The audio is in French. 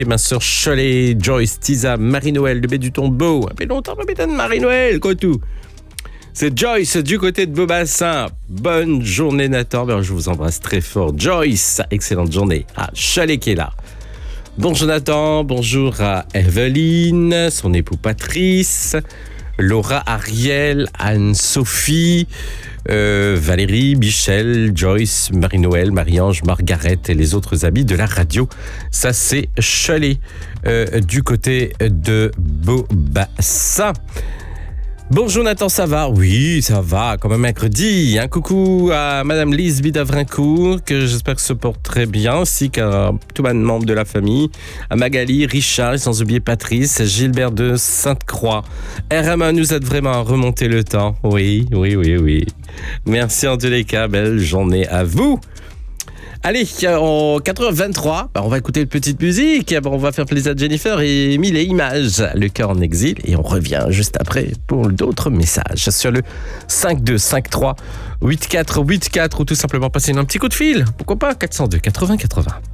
ma sœur Cholet, Joyce, Tisa, Marie-Noël de Baie du Tombeau. Ça fait longtemps que je Marie-Noël, quoi tout. C'est Joyce du côté de Beaubassin. Bonne journée Nathan, ben, je vous embrasse très fort. Joyce, excellente journée. Ah, Cholet qui est là. Bonjour Nathan, bonjour à Evelyne, son époux Patrice, Laura, Ariel, Anne-Sophie, Valérie, Michel, Joyce, Marie-Noël, Marie-Ange, Margaret et les autres amis de la radio. Ça, c'est Cholet, du côté de Beaubassin. Bonjour Nathan, ça va? Oui, ça va, comme un mercredi. Un coucou à Madame Lise Bidavrincourt, que j'espère que se porte très bien, ainsi qu'à tous les membres de la famille, à Magali, Richard, sans oublier Patrice, Gilbert de Sainte-Croix. RMA nous aide vraiment à remonter le temps. Oui. Merci en tous les cas, belle journée à vous. Allez, en 4h23, on va écouter une petite musique. On va faire plaisir à Jennifer et Emile et Images, le cœur en exil. Et on revient juste après pour d'autres messages sur le 5253 8484 ou tout simplement passer un petit coup de fil. Pourquoi pas 402 80 80.